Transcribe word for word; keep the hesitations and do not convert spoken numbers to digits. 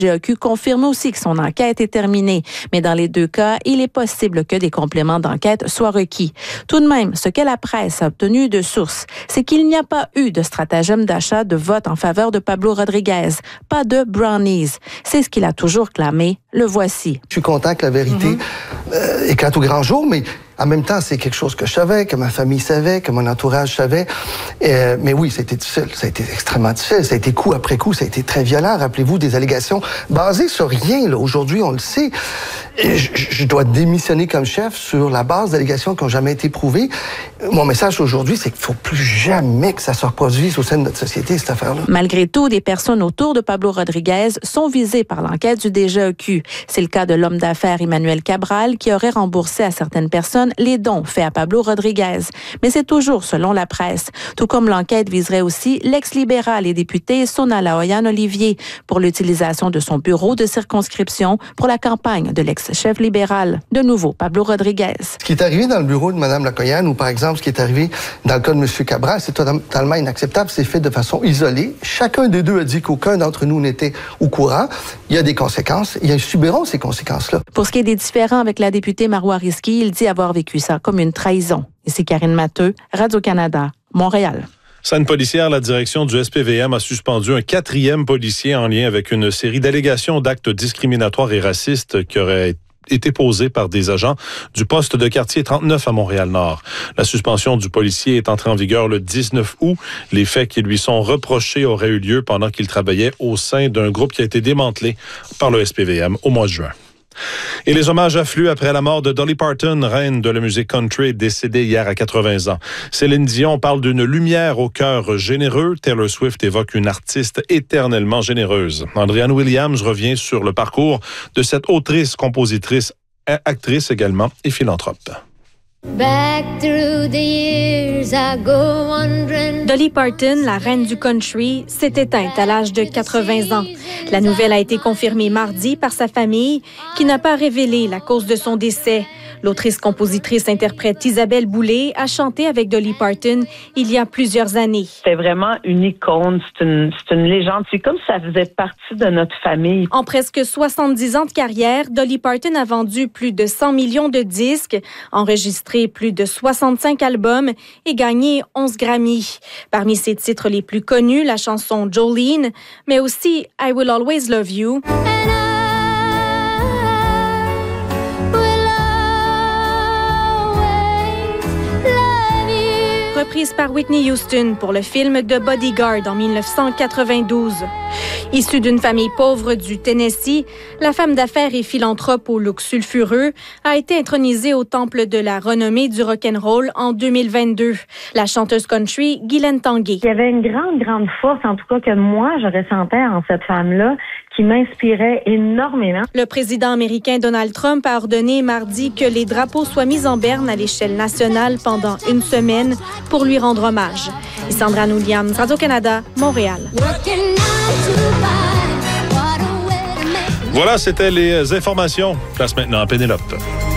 G A Q confirme aussi que son enquête est terminée. Mais dans les deux cas, il est possible que des compléments d'enquête soient requis. Tout de même, ce que la presse a obtenu de sources, c'est qu'il n'y a pas eu de stratagème d'achat de vote en faveur de Pablo Rodriguez. Pas de brownies. C'est ce qu'il a toujours clamé. Le voici. Je suis content que la vérité mm-hmm. euh, éclate au grand jour, mais en même temps, c'est quelque chose que je savais, que ma famille savait, que mon entourage savait. Euh, mais oui, ça a été difficile. Ça a été extrêmement difficile. Ça a été coup après coup. Ça a été très violent. Rappelez-vous des allégations basées sur rien. Là. Aujourd'hui, on le sait. Et je, je dois démissionner comme chef sur la base d'allégations qui n'ont jamais été prouvées. Mon message aujourd'hui, c'est qu'il ne faut plus jamais que ça se reproduise au sein de notre société, cette affaire-là. Malgré tout, des personnes autour de Pablo Rodriguez sont visées par l'enquête du D G A Q. C'est le cas de l'homme d'affaires Emmanuel Cabral qui aurait remboursé à certaines personnes les dons faits à Pablo Rodriguez. Mais c'est toujours selon la presse. Tout comme l'enquête viserait aussi l'ex-libéral et député Sona Laoyan-Olivier pour l'utilisation de son bureau de circonscription pour la campagne de l'ex-chef libéral. De nouveau, Pablo Rodriguez. Ce qui est arrivé dans le bureau de Mme Lacoyan ou par exemple ce qui est arrivé dans le cas de M. Cabral, c'est totalement inacceptable. C'est fait de façon isolée. Chacun des deux a dit qu'aucun d'entre nous n'était au courant. Il y a des conséquences. Ils subiront ces conséquences-là. Pour ce qui est des différends avec la députée Marois Risky, il dit avoir vécu ça comme une trahison. Ici Karine Matteux, Radio-Canada, Montréal. Scène policière, la direction du S P V M a suspendu un quatrième policier en lien avec une série d'allégations d'actes discriminatoires et racistes qui auraient été posées par des agents du poste de quartier trente-neuf à Montréal-Nord. La suspension du policier est entrée en vigueur le dix-neuf août. Les faits qui lui sont reprochés auraient eu lieu pendant qu'il travaillait au sein d'un groupe qui a été démantelé par le S P V M au mois de juin. Et les hommages affluent après la mort de Dolly Parton, reine de la musique country, décédée hier à quatre-vingts ans. Céline Dion parle d'une lumière au cœur généreux. Taylor Swift évoque une artiste éternellement généreuse. Andréanne Williams revient sur le parcours de cette autrice, compositrice, actrice également et philanthrope. Back through the years I go wandering. Dolly Parton, la reine du country, s'est éteinte à l'âge de quatre-vingts ans. La nouvelle a été confirmée mardi par sa famille, qui n'a pas révélé la cause de son décès. L'autrice-compositrice-interprète Isabelle Boulay a chanté avec Dolly Parton il y a plusieurs années. C'est vraiment une icône, c'est une, c'est une légende. C'est comme si ça faisait partie de notre famille. En presque soixante-dix ans de carrière, Dolly Parton a vendu plus de cent millions de disques, enregistré plus de soixante-cinq albums et gagné onze Grammy. Parmi ses titres les plus connus, la chanson Jolene, mais aussi I Will Always Love You. Reprise par Whitney Houston pour le film The Bodyguard en dix-neuf cent quatre-vingt-douze. Issue d'une famille pauvre du Tennessee, la femme d'affaires et philanthrope au look sulfureux a été intronisée au temple de la renommée du rock'n'roll en deux mille vingt-deux. La chanteuse country, Guylaine Tanguay. Il y avait une grande, grande force, en tout cas que moi, je ressentais en cette femme-là, qui m'inspirait énormément. Le président américain Donald Trump a ordonné mardi que les drapeaux soient mis en berne à l'échelle nationale pendant une semaine pour lui rendre hommage. Et Sandra Williams, Radio-Canada, Montréal. Voilà, c'était les informations. Place maintenant à Pénélope.